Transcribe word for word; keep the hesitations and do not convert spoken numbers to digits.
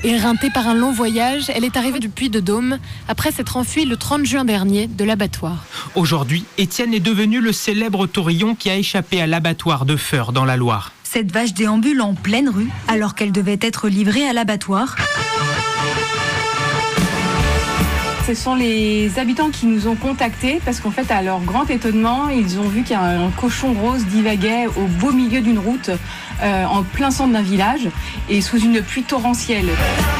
Éreintée par un long voyage, elle est arrivée du Puy-de-Dôme après s'être enfuie le trente juin dernier de l'abattoir. Aujourd'hui, Étienne est devenu le célèbre taurillon qui a échappé à l'abattoir de Feurs dans la Loire. Cette vache déambule en pleine rue alors qu'elle devait être livrée à l'abattoir. Ce sont les habitants qui nous ont contactés parce qu'en fait, à leur grand étonnement, ils ont vu qu'un cochon rose divaguait au beau milieu d'une route, euh, en plein centre d'un village et sous une pluie torrentielle.